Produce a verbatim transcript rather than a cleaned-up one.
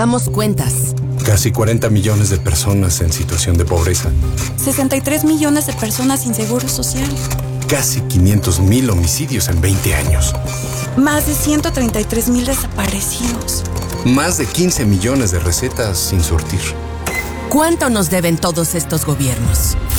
Damos cuentas. Casi cuarenta millones de personas en situación de pobreza. sesenta y tres millones de personas sin seguro social. Casi quinientos mil homicidios en veinte años. Más de ciento treinta y tres mil desaparecidos. Más de quince millones de recetas sin surtir. ¿Cuánto nos deben todos estos gobiernos?